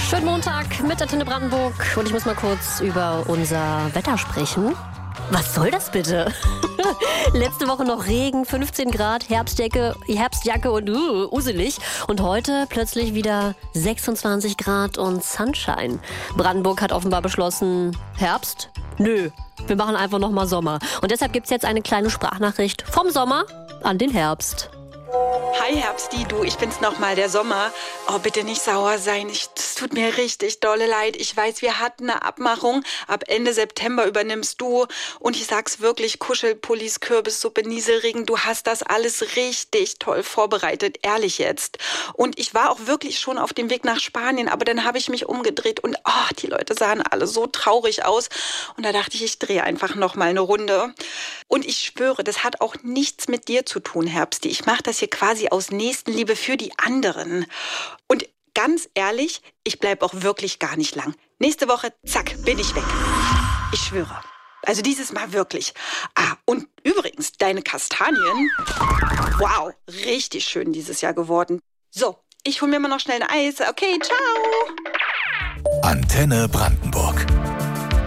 Schönen Montag mit Antenne Brandenburg und ich muss mal kurz über unser Wetter sprechen. Was soll das bitte? Letzte Woche noch Regen, 15 Grad, Herbstjacke und uselig. Und heute plötzlich wieder 26 Grad und Sunshine. Brandenburg hat offenbar beschlossen, Herbst? Nö, wir machen einfach nochmal Sommer. Und deshalb gibt's jetzt eine kleine Sprachnachricht vom Sommer an den Herbst. Hi Herbsti, du, ich bin's nochmal, der Sommer. Oh, bitte nicht sauer sein, es tut mir richtig dolle leid. Ich weiß, wir hatten eine Abmachung, ab Ende September übernimmst du. Und ich sag's wirklich, Kuschelpullis, Kürbissuppe, Nieselregen, du hast das alles richtig toll vorbereitet, ehrlich jetzt. Und ich war auch wirklich schon auf dem Weg nach Spanien, aber dann habe ich mich umgedreht und die Leute sahen alle so traurig aus. Und da dachte ich drehe einfach nochmal eine Runde. Und ich schwöre, das hat auch nichts mit dir zu tun, Herbsti. Ich mache das hier quasi aus Nächstenliebe für die anderen. Und ganz ehrlich, ich bleibe auch wirklich gar nicht lang. Nächste Woche, zack, bin ich weg. Ich schwöre. Also dieses Mal wirklich. Und übrigens, deine Kastanien, wow, richtig schön dieses Jahr geworden. So, ich hole mir mal noch schnell ein Eis. Okay, ciao. Antenne Brandenburg.